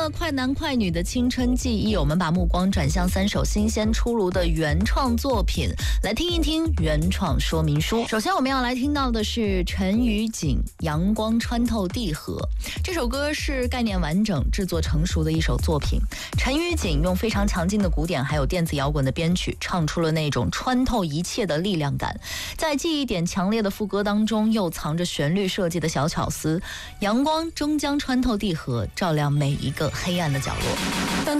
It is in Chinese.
了快男快女的青春记忆，我们把目光转向3首新鲜出炉的原创作品，来听一听原创说明书。首先我们要来听到的是陈雨锦《阳光穿透地河》。这首歌是概念完整、制作成熟的一首作品。陈雨锦用非常强劲的鼓点还有电子摇滚的编曲，唱出了那种穿透一切的力量感。在记忆点强烈的副歌当中，又藏着旋律设计的小巧思。阳光终将穿透地河，照亮每一个黑暗的角落。